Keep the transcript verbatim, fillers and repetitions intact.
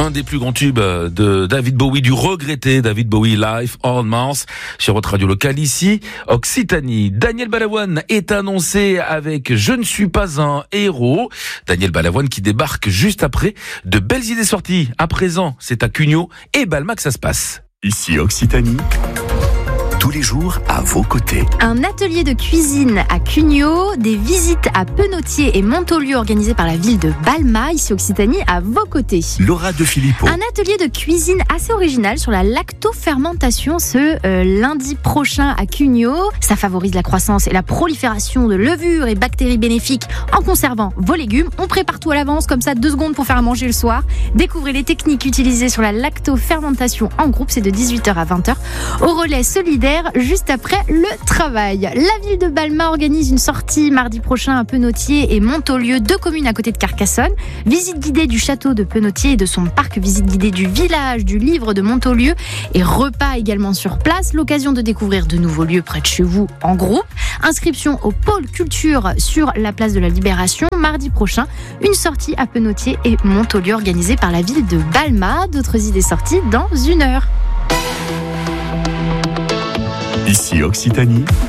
Un des plus grands tubes de David Bowie, du regretté David Bowie, Life on Mars, sur votre radio locale ici, Occitanie. Daniel Balavoine est annoncé avec Je ne suis pas un héros. Daniel Balavoine qui débarque juste après de belles idées sorties. À présent, c'est à Cugnot et Balma que ça se passe. Ici Occitanie, tous les jours à vos côtés. Un atelier de cuisine à Cugnot, des visites à Penautier et Montaulieu organisées par la ville de Balma, ici Occitanie, à vos côtés. Laura de Filippo. Un atelier de cuisine assez original sur la lactofermentation ce euh, lundi prochain à Cugnot. Ça favorise la croissance et la prolifération de levures et bactéries bénéfiques en conservant vos légumes. On prépare tout à l'avance, comme ça, deux secondes pour faire à manger le soir. Découvrez les techniques utilisées sur la lactofermentation en groupe, c'est de dix-huit heures à vingt heures, au relais solidaire, juste après le travail. La ville de Balma organise une sortie mardi prochain à Penautier et Montaulieu, deux communes à côté de Carcassonne. Visite guidée du château de Penautier et de son parc, visite guidée du village du livre de Montaulieu et repas également sur place. L'occasion de découvrir de nouveaux lieux près de chez vous en groupe. Inscription au pôle culture sur la place de la Libération mardi prochain. Une sortie à Penautier et Montaulieu organisée par la ville de Balma. D'autres idées sorties dans une heure. Ici Occitanie,